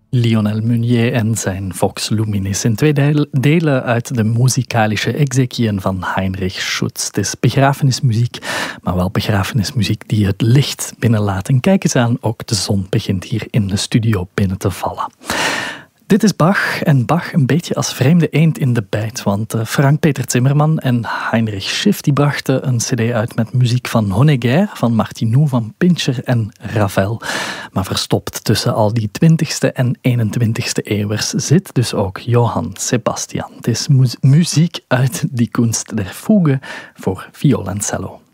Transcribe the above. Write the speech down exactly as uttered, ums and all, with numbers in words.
Lionel Meunier en zijn Vox Luminis in twee delen uit de muzikalische exequien van Heinrich Schütz. Het is begrafenismuziek, maar wel begrafenismuziek die het licht binnenlaat. En kijk eens aan, ook de zon begint hier in de studio binnen te vallen. Dit is Bach en Bach een beetje als vreemde eend in de bijt, want Frank-Peter Zimmermann en Heinrich Schiff die brachten een cd uit met muziek van Honegger, van Martineau, van Pincher en Ravel. Maar verstopt tussen al die twintigste en eenentwintigste eeuwers zit dus ook Johann Sebastian. Het is mu- muziek uit die kunst der Fuge voor violoncello.